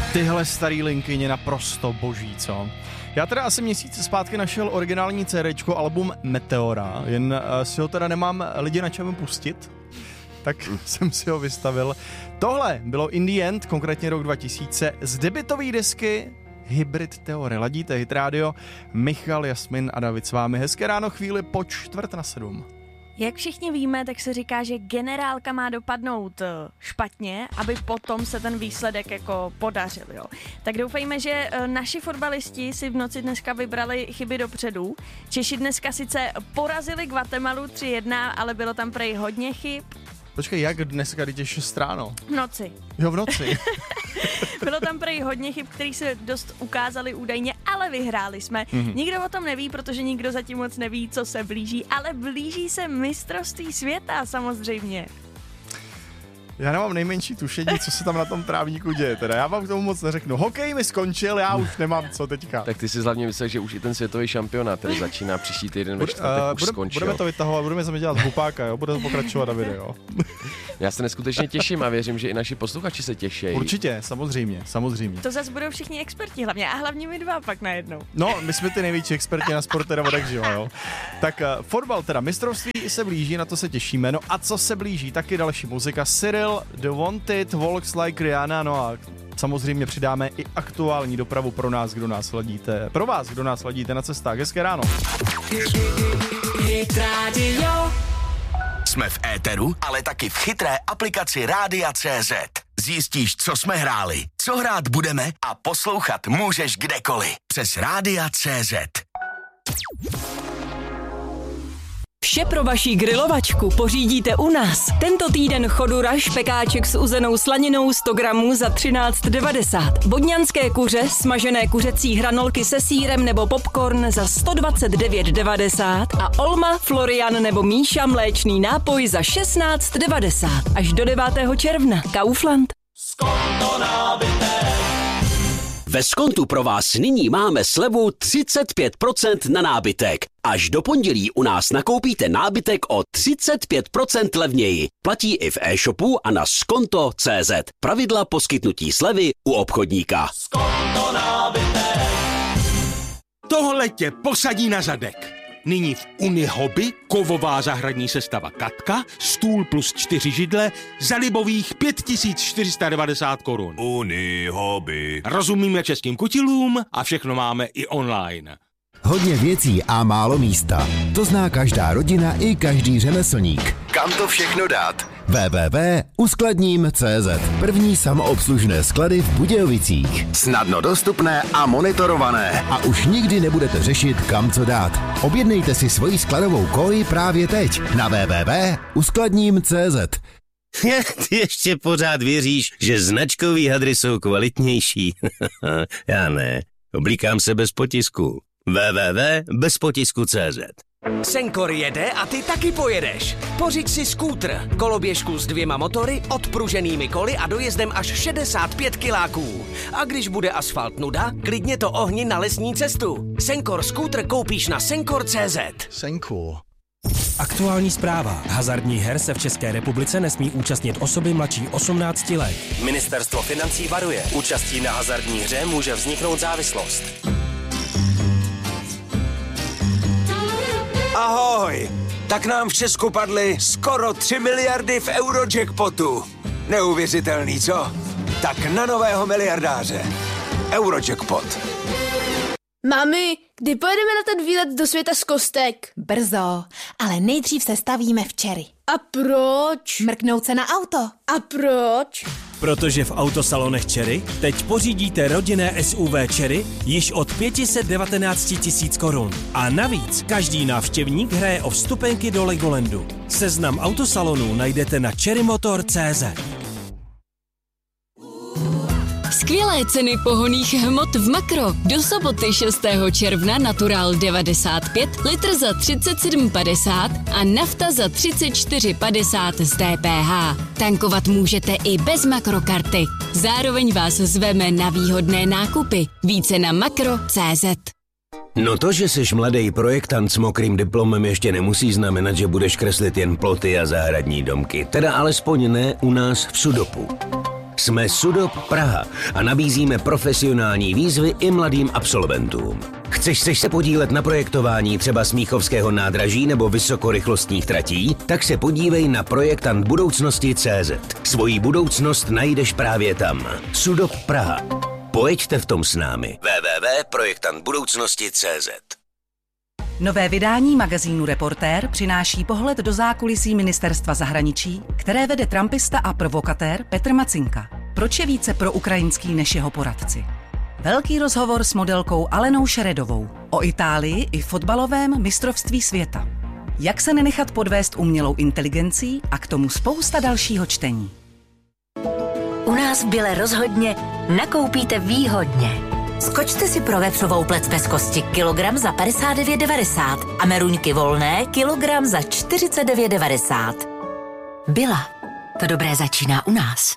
Tyhle starý linkyně naprosto boží, co? Já teda asi měsíc zpátky našel originální CDčko, album Meteora, jen si ho teda nemám lidi na čem pustit, tak jsem si ho vystavil. Tohle bylo In the End, konkrétně rok 2000, z debutový desky Hybrid Theory. Ladíte Hit Radio, Michal, Jasmin a David s vámi. Hezké ráno, chvíli po 6:45. Jak všichni víme, tak se říká, že generálka má dopadnout špatně, aby potom se ten výsledek jako podařil, jo. Tak doufejme, že naši fotbalisti si v noci dneska vybrali chyby dopředu. Češi dneska sice porazili Guatemalu 3-1, ale bylo tam prej hodně chyb. Počkej, jak dneska, když je 6 ráno? V noci. Jo, v noci. Bylo tam prej hodně chyb, které se dost ukázaly údajně, ale vyhráli jsme. Nikdo o tom neví, protože nikdo zatím moc neví, co se blíží, ale blíží se mistrovství světa samozřejmě. Já nemám nejmenší tušení, co se tam na tom trávníku děje, teda já vám k tomu moc neřeknu. Hokej mi skončil, já už nemám co teďka. Tak ty si hlavně myslel, že už i ten světový šampionát, který začíná příští týden ve čtvrtek, už skončil. Budeme to vytahovat, budeme se dělat z hlupáka, jo, budeme pokračovat na video. Já se neskutečně těším a věřím, že i naši posluchači se těší. Určitě, samozřejmě. To zase budou všichni experti hlavně a hlavně my dva pak najednou. No, my jsme ty největší experti na sport teda odek živa, jo. Tak fotbal teda, mistrovství se blíží, na to se těšíme. No a co se blíží, taky další muzika. Cyril, The Wanted, Walks Like Rihanna, no a samozřejmě přidáme i aktuální dopravu pro nás, kdo nás ladíte. Pro vás, kdo nás ladíte na cestách. Hezké ráno. Hit Radio. Jsme v éteru, ale taky v chytré aplikaci Rádia.cz. Zjistíš, co jsme hráli, co hrát budeme a poslouchat můžeš kdekoliv. Přes Rádia.cz. Vše pro vaši grilovačku pořídíte u nás. Tento týden chodura, špekáček s uzenou slaninou 100 gramů za 13,90. Vodňanské kuře, smažené kuřecí hranolky se sýrem nebo popcorn za 129,90. A Olma, Florian nebo Míša mléčný nápoj za 16,90. Až do 9. června. Kaufland. Ve Skontu pro vás nyní máme slevu 35% na nábytek. Až do pondělí u nás nakoupíte nábytek o 35% levněji. Platí i v e-shopu a na skonto.cz. Pravidla poskytnutí slevy u obchodníka. Skonto nábytek. Tohle tě posadí na zadek. Nyní v Unihobby kovová zahradní sestava Katka, stůl plus 4 židle za libových 5490 korun. Unihobby. Rozumíme českým kutilům a všechno máme i online. Hodně věcí a málo místa. To zná každá rodina i každý řemeslník. Kam to všechno dát? www.uskladním.cz. První samoobslužné sklady v Budějovicích. Snadno dostupné a monitorované. A už nikdy nebudete řešit, kam co dát. Objednejte si svoji skladovou koji právě teď na www.uskladním.cz. Ty ještě pořád věříš, že značkový hadry jsou kvalitnější? Já ne. Oblíkám se bez potisku. www.bezpotisku.cz. Senkor jede a ty taky pojedeš. Pořiď si skútr, koloběžku s 2 motory, odpruženými koly a dojezdem až 65 kiláků. A když bude asfalt nuda, klidně to ohni na lesní cestu. Senkor skútr koupíš na senkor.cz. Senkor. Aktuální zpráva. Hazardních her se v České republice nesmí účastnit osoby mladší 18 let. Ministerstvo financí varuje. Účastí na hazardní hře může vzniknout závislost. Ahoj! Tak nám v Česku padly skoro 3 miliardy v Eurojackpotu. Neuvěřitelný, co? Tak na nového miliardáře. Eurojackpot. Mami, kdy pojedeme na ten výlet do světa z kostek? Brzo, ale nejdřív se stavíme včery. A proč? Mrknout se na auto. A proč? Protože v autosalonech Cherry teď pořídíte rodinné SUV Cherry již od 519 000 korun. A navíc každý návštěvník hraje o vstupenky do Legolandu. Seznam autosalonů najdete na cherrymotor.cz. Skvělé ceny pohonných hmot v Makro. Do soboty 6. června Natural 95, litr za 37,50 a nafta za 34,50 z DPH. Tankovat můžete i bez Makrokarty. Zároveň vás zveme na výhodné nákupy. Více na makro.cz. No to, že jsi mladý projektant s mokrým diplomem, ještě nemusí znamenat, že budeš kreslit jen ploty a zahradní domky. Teda alespoň ne u nás v Sudopu. Jsme Sudop Praha a nabízíme profesionální výzvy i mladým absolventům. Chceš se podílet na projektování třeba Smíchovského nádraží nebo vysokorychlostních tratí? Tak se podívej na projektantbudoucnosti.cz. Svoji budoucnost najdeš právě tam. Sudop Praha. Pojeďte v tom s námi. www.projektantbudoucnosti.cz. Nové vydání magazínu Reportér přináší pohled do zákulisí ministerstva zahraničí, které vede trumpista a provokatér Petr Macinka. Proč je více proukrajinský než jeho poradci? Velký rozhovor s modelkou Alenou Šeredovou o Itálii i fotbalovém mistrovství světa. Jak se nenechat podvést umělou inteligencí a k tomu spousta dalšího čtení. U nás v Bile rozhodně nakoupíte výhodně. Skočte si pro vepřovou plec bez kosti kilogram za 59,90 a meruňky volné kilogram za 49,90. Bila. To dobré začíná u nás.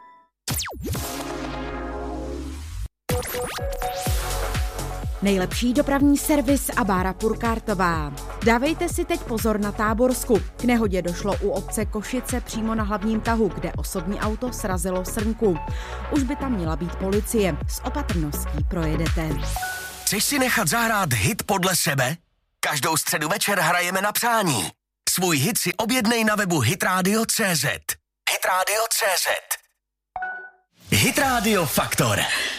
Nejlepší dopravní servis a bára Purkártová. Dávejte si teď pozor na Táborsku. K nehodě došlo u obce Košice přímo na hlavním tahu, kde osobní auto srazilo srnku. Už by tam měla být policie. S opatrností projedete. Chceš si nechat zahrát hit podle sebe? Každou středu večer hrajeme na přání. Svůj hit si objednej na webu hitradio.cz. Hitradio.cz. Hit Radio Faktor.